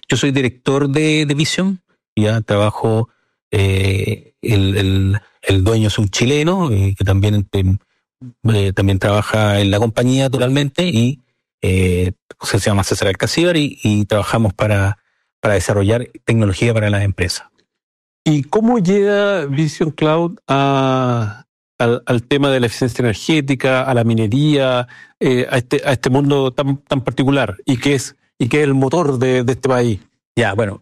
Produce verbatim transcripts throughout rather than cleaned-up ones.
Yo soy director de, de Vision, ya trabajo, eh, el, el, el dueño es un chileno, eh, que también, eh, también trabaja en la compañía naturalmente, y eh, se llama César Alcacíbar, y, y trabajamos para, para desarrollar tecnología para las empresas. ¿Y cómo llega Vision Cloud a, al, al tema de la eficiencia energética, a la minería, eh, a, este, a este mundo tan, tan particular, y que es, y que es el motor de, de este país? Ya, bueno,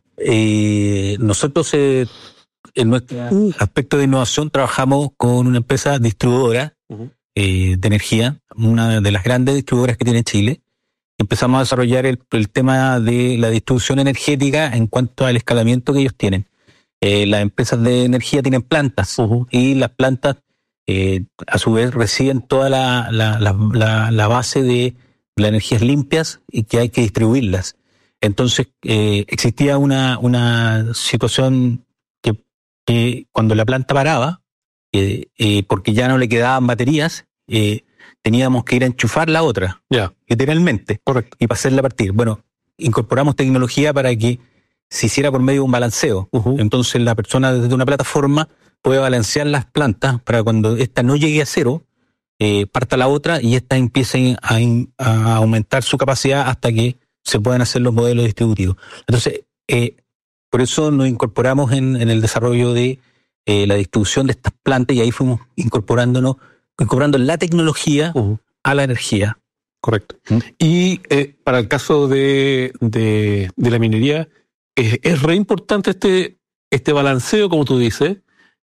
eh, nosotros eh, en nuestro aspecto de innovación trabajamos con una empresa distribuidora uh-huh. eh, de energía, una de las grandes distribuidoras que tiene Chile. Empezamos a desarrollar el, el tema de la distribución energética en cuanto al escalamiento que ellos tienen. Eh, las empresas de energía tienen plantas uh-huh. y las plantas eh, a su vez reciben toda la, la, la, la, la base de las energías limpias y que hay que distribuirlas. Entonces eh, existía una, una situación que, que cuando la planta paraba, eh, eh, porque ya no le quedaban baterías, eh, teníamos que ir a enchufar la otra, yeah. literalmente, correcto, y para hacerla partir. Bueno, incorporamos tecnología para que se hiciera por medio de un balanceo. Uh-huh. Entonces la persona desde una plataforma puede balancear las plantas para cuando esta no llegue a cero, eh, parta la otra y esta empiece a, a aumentar su capacidad hasta que se puedan hacer los modelos distributivos. Entonces, eh, por eso nos incorporamos en, en el desarrollo de eh, la distribución de estas plantas, y ahí fuimos incorporándonos, incorporando la tecnología uh-huh. a la energía. Correcto. ¿Mm? Y eh, para el caso de, de, de la minería, es, es re importante este, este balanceo, como tú dices,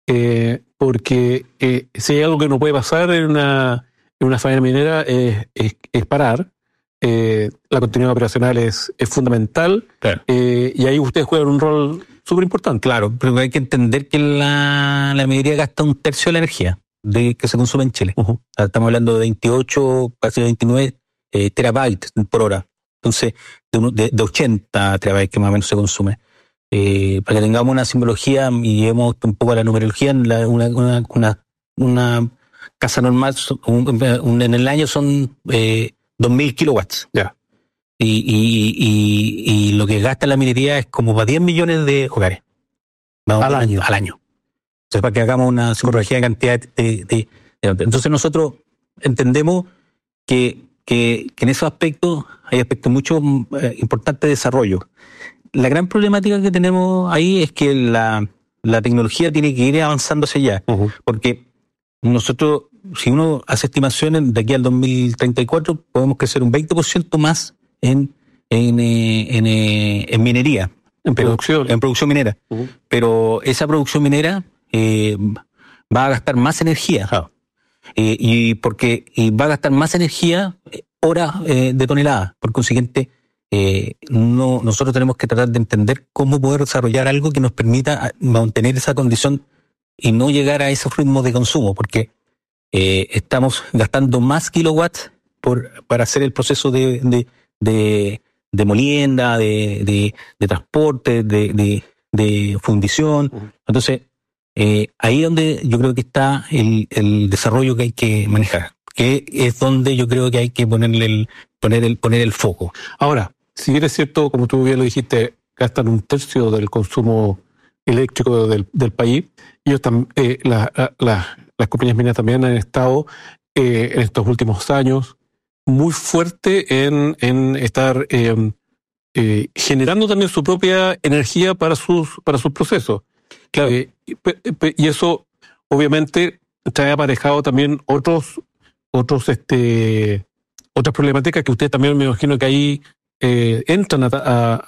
eh, porque eh, si hay algo que no puede pasar en una, en una fábrica minera es, es, es parar. Eh, la continuidad operacional es, es fundamental, claro. eh, y ahí ustedes juegan un rol súper importante. Claro, pero hay que entender que la, la minería gasta un tercio de la energía de que se consume en Chile. Uh-huh. Estamos hablando de veintiocho, casi veintinueve eh, terabytes por hora. Entonces, de, uno, de, de ochenta terabytes que más o menos se consume. Eh, para que tengamos una simbología y llevemos un poco a la numerología, la, una, una, una, una casa normal un, un, en el año son eh, dos mil kilowatts. Ya. Yeah. Y, y, y, y lo que gasta la minería es como para diez millones de hogares. Vamos, al año. Al año. Entonces, para que hagamos una simbología de cantidad de, de, de, de... Entonces, nosotros entendemos que, que, que en esos aspectos hay aspectos mucho eh, importantes de desarrollo. La gran problemática que tenemos ahí es que la, la tecnología tiene que ir avanzando hacia allá. Uh-huh. Porque nosotros, si uno hace estimaciones, de aquí al dos mil treinta y cuatro podemos crecer un veinte por ciento más en, en, en, en, en minería. En pero, producción. En producción minera. Uh-huh. Pero esa producción minera eh, va a gastar más energía. Ah. Eh, y porque y va a gastar más energía hora eh, de tonelada. Por consiguiente, eh, no, nosotros tenemos que tratar de entender cómo poder desarrollar algo que nos permita mantener esa condición y no llegar a esos ritmos de consumo, porque eh, estamos gastando más kilowatts por, para hacer el proceso de, de, de, de molienda, de, de, de transporte, de, de, de fundición. Uh-huh. Entonces, eh, ahí es donde yo creo que está el, el desarrollo que hay que manejar, que es donde yo creo que hay que ponerle el, poner el, poner el foco. Ahora, si bien es cierto, como tú bien lo dijiste, gastan un tercio del consumo eléctrico del, del país, ellos tam, eh, la, la, la, las compañías mineras también han estado eh, en estos últimos años muy fuerte en, en estar eh, eh, generando también su propia energía para sus, para sus procesos. Claro. Eh, y, y eso obviamente trae aparejado también otros, otros este, otras problemáticas que ustedes también me imagino que ahí eh, entran a, a,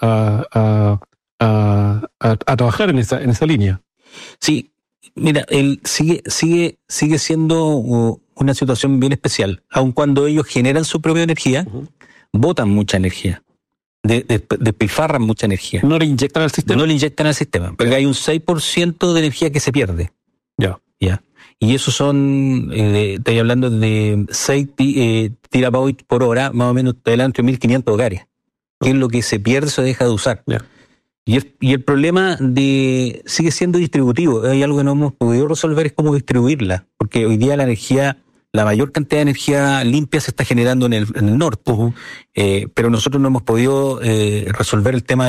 a, a, a, a trabajar en esa, en esa línea. Sí, mira, él sigue, sigue, sigue siendo una situación bien especial. Aun cuando ellos generan su propia energía, uh-huh. botan mucha energía. De, de, despilfarran mucha energía. ¿No le inyectan al sistema? No le inyectan al sistema, pero hay un seis por ciento de energía que se pierde. Ya. Ya. Y eso son, eh, estoy hablando de seis eh, terabytes por hora, más o menos delante de mil quinientos hogares. Que es lo que se pierde, se deja de usar. Ya. Y el, y el problema de sigue siendo distributivo. Hay algo que no hemos podido resolver, es cómo distribuirla. Porque hoy día la energía, la mayor cantidad de energía limpia se está generando en el, en el norte. Uh-huh. Eh, pero nosotros no hemos podido eh, resolver el tema